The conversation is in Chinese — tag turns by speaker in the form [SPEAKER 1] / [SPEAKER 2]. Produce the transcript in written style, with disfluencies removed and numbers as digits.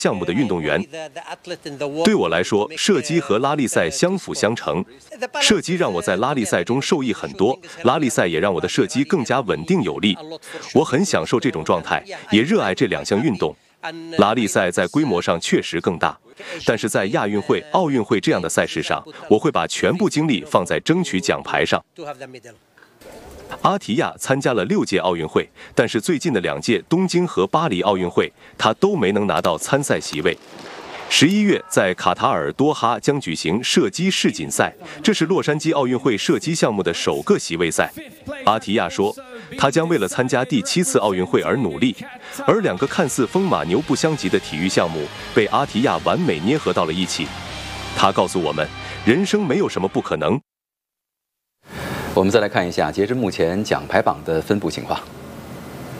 [SPEAKER 1] 项目的运动员。对我来说，射击和拉力赛相辅相成。射击让我在拉力赛中受益很多，拉力赛也让我的射击更加稳定有力。我很享受这种状态，也热爱这两项运动。拉力赛在规模上确实更大，但是在亚运会、奥运会这样的赛事上，我会把全部精力放在争取奖牌上。阿提亚参加了6届奥运会，但是最近的2届东京和巴黎奥运会，他都没能拿到参赛席位。11月在卡塔尔多哈将举行射击世锦赛，这是洛杉矶奥运会射击项目的首个席位赛。阿提亚说，他将为了参加第7次奥运会而努力，而2个看似风马牛不相及的体育项目被阿提亚完美捏合到了一起。他告诉我们，人生没有什么不可能。
[SPEAKER 2] 我们再来看一下截至目前奖牌榜的分布情况。